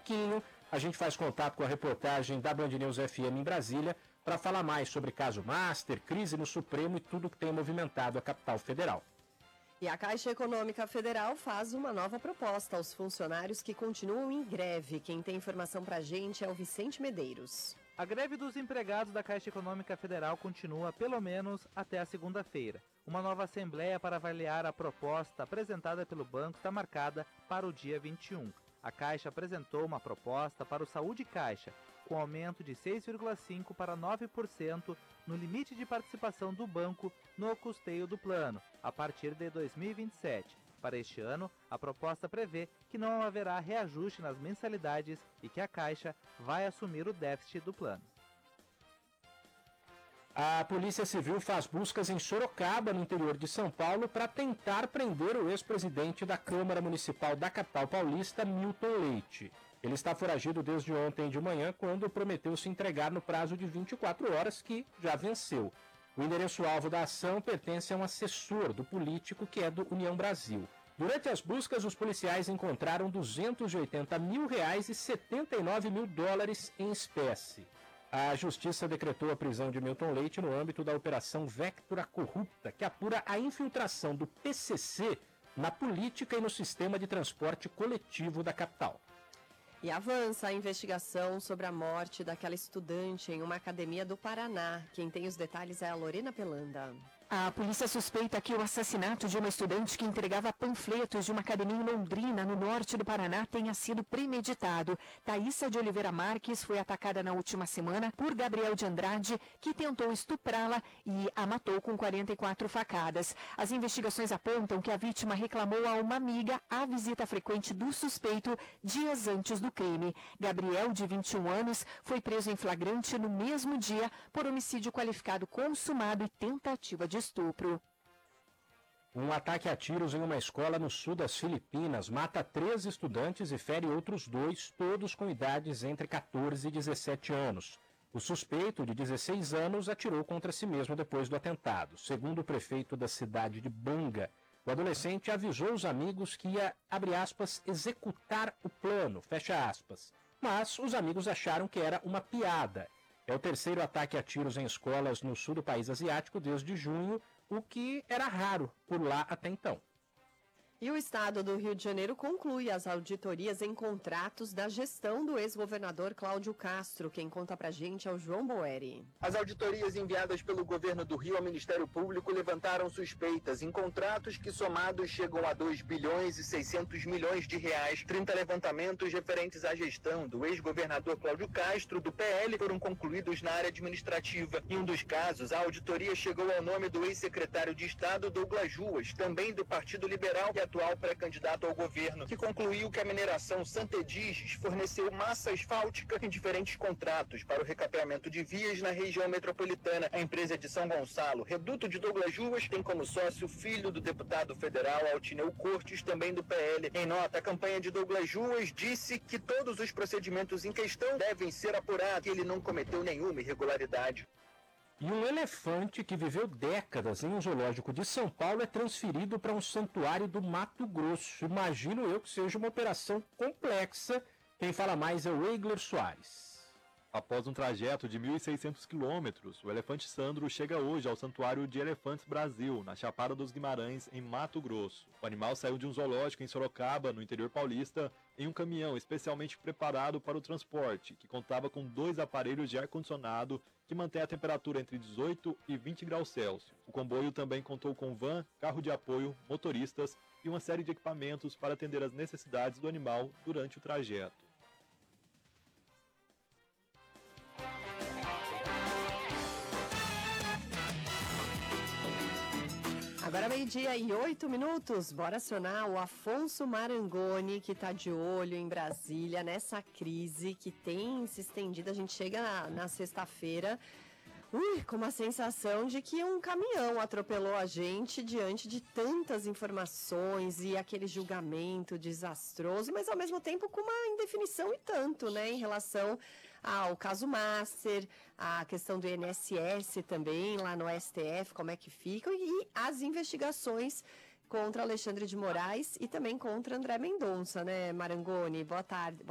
pouquinho a gente faz contato com a reportagem da Band News FM em Brasília para falar mais sobre caso Master, crise no Supremo e tudo que tem movimentado a capital federal. E a Caixa Econômica Federal faz uma nova proposta aos funcionários que continuam em greve. Quem tem informação pra gente é o Vicente Medeiros. A greve dos empregados da Caixa Econômica Federal continua pelo menos até a segunda-feira. Uma nova assembleia para avaliar a proposta apresentada pelo banco está marcada para o dia 21. A Caixa apresentou uma proposta para o Saúde Caixa, com aumento de 6,5% para 9% no limite de participação do banco no custeio do plano, a partir de 2027. Para este ano, a proposta prevê que não haverá reajuste nas mensalidades e que a Caixa vai assumir o déficit do plano. A Polícia Civil faz buscas em Sorocaba, no interior de São Paulo, para tentar prender o ex-presidente da Câmara Municipal da capital paulista, Milton Leite. Ele está foragido desde ontem de manhã, quando prometeu se entregar no prazo de 24 horas, que já venceu. O endereço-alvo da ação pertence a um assessor do político, que é do União Brasil. Durante as buscas, os policiais encontraram R$280 mil e $79 mil em espécie. A Justiça decretou a prisão de Milton Leite no âmbito da Operação Vectura Corrupta, que apura a infiltração do PCC na política e no sistema de transporte coletivo da capital. E avança a investigação sobre a morte daquela estudante em uma academia do Paraná. Quem tem os detalhes é a Lorena Pelanda. A polícia suspeita que o assassinato de uma estudante que entregava panfletos de uma academia em Londrina, no norte do Paraná, tenha sido premeditado. Thaísa de Oliveira Marques foi atacada na última semana por Gabriel de Andrade, que tentou estuprá-la e a matou com 44 facadas. As investigações apontam que a vítima reclamou a uma amiga a visita frequente do suspeito dias antes do crime. Gabriel, de 21 anos, foi preso em flagrante no mesmo dia por homicídio qualificado consumado e tentativa de estupro. Um ataque a tiros em uma escola no sul das Filipinas mata 3 estudantes e fere outros 2, todos com idades entre 14 e 17 anos. O suspeito, de 16 anos, atirou contra si mesmo depois do atentado. Segundo o prefeito da cidade de Banga, o adolescente avisou os amigos que ia, abre aspas, executar o plano, fecha aspas. Mas os amigos acharam que era uma piada. É o terceiro ataque a tiros em escolas no sul do país asiático desde junho, o que era raro por lá até então. E o Estado do Rio de Janeiro conclui as auditorias em contratos da gestão do ex-governador Cláudio Castro. Quem conta pra gente é o João Boeri. As auditorias enviadas pelo governo do Rio ao Ministério Público levantaram suspeitas em contratos que somados chegam a 2 bilhões e 600 milhões de reais. 30 levantamentos referentes à gestão do ex-governador Cláudio Castro, do PL, foram concluídos na área administrativa. Em um dos casos, a auditoria chegou ao nome do ex-secretário de Estado Douglas Ruas, também do Partido Liberal e atual pré-candidato ao governo, que concluiu que a mineração Santa Ediges forneceu massa asfáltica em diferentes contratos para o recapeamento de vias na região metropolitana. A empresa de São Gonçalo, reduto de Douglas Ruas, tem como sócio o filho do deputado federal Altineu Cortes, também do PL. Em nota, a campanha de Douglas Ruas disse que todos os procedimentos em questão devem ser apurados e ele não cometeu nenhuma irregularidade. E um elefante que viveu décadas em um zoológico de São Paulo é transferido para um santuário do Mato Grosso. Imagino eu que seja uma operação complexa. Quem fala mais é o Eigler Soares. Após um trajeto de 1.600 quilômetros, o elefante Sandro chega hoje ao Santuário de Elefantes Brasil, na Chapada dos Guimarães, em Mato Grosso. O animal saiu de um zoológico em Sorocaba, no interior paulista, em um caminhão especialmente preparado para o transporte, que contava com 2 aparelhos de ar-condicionado que mantém a temperatura entre 18 e 20 graus Celsius. O comboio também contou com van, carro de apoio, motoristas e uma série de equipamentos para atender às necessidades do animal durante o trajeto. Agora 12:08, bora acionar o Afonso Marangoni, que está de olho em Brasília, nessa crise que tem se estendido. A gente chega na sexta-feira com uma sensação de que um caminhão atropelou a gente diante de tantas informações e aquele julgamento desastroso, mas ao mesmo tempo com uma indefinição e tanto, né, em relação ao caso Master, a questão do INSS também, lá no STF, como é que fica, e as investigações contra Alexandre de Moraes e também contra André Mendonça, né, Marangoni? Boa tarde.